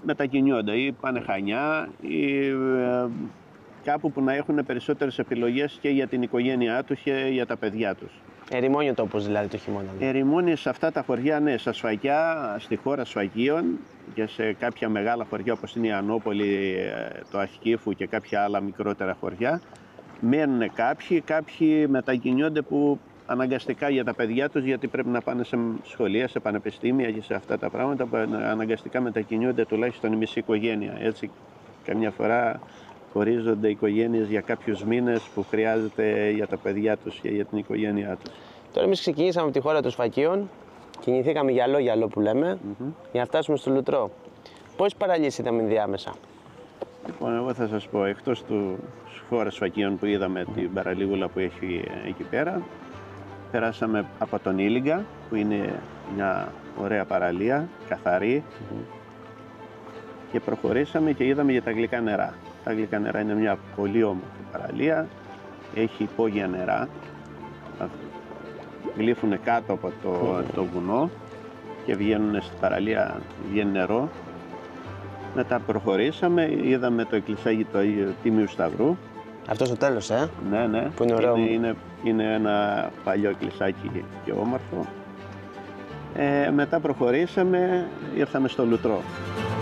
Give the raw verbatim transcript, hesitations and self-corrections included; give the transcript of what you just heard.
μετακινιόνται ή πάνε Χανιά ή ε, κάπου που να έχουν περισσότερες επιλογές και για την οικογένειά τους και για τα παιδιά τους. Ερημώνει ο τόπος δηλαδή το χειμώνα. Ερημώνει σε αυτά τα χωριά, ναι, στα Σφαγιά, στη χώρα Σφαγίων και σε κάποια μεγάλα χωριά όπως είναι η Ανόπολη, το Ασκήφου και κάποια άλλα μικρότερα χωριά. Μένουν κάποιοι, κάποιοι μετακινιόνται που αναγκαστικά για τα παιδιά τους, γιατί πρέπει να πάνε σε σχολεία, σε πανεπιστήμια και σε αυτά τα πράγματα, που αναγκαστικά μετακινιόνται τουλάχιστον η μισή οικογένεια. Έτσι, καμιά φορά χωρίζονται οι οικογένειες για κάποιους μήνες που χρειάζεται για τα παιδιά τους και για την οικογένειά τους. Τώρα εμείς ξεκινήσαμε από τη χώρα των Σφακίων, κινηθήκαμε γυαλό-γυαλό που λέμε, mm-hmm. για να φτάσουμε στο Λουτρό. Πόσες παραλίες είδαμε διάμεσα? Λοιπόν, εγώ θα σας πω, εκτός του χώρα Σφακίων που είδαμε mm-hmm. την παραλίγουλα που έχει εκεί πέρα, περάσαμε από τον Ήλιγκα, που είναι μια ωραία παραλία, καθαρή, mm-hmm. και προχωρήσαμε και είδαμε για τα γλυκά νερά. Τα γλυκά νερά είναι μια πολύ όμορφη παραλία, έχει υπόγεια νερά, γλύφουν κάτω από το, το βουνό και βγαίνουν στην παραλία, βγαίνει νερό. Μετά προχωρήσαμε, είδαμε το εκκλησάκι του Τίμιου Σταυρού. Αυτό στο τέλος, ε? Ναι, ναι. Που είναι ωραίο. Είναι, είναι, είναι ένα παλιό εκκλησάκι και όμορφο. Ε, μετά προχωρήσαμε, ήρθαμε στο Λουτρό.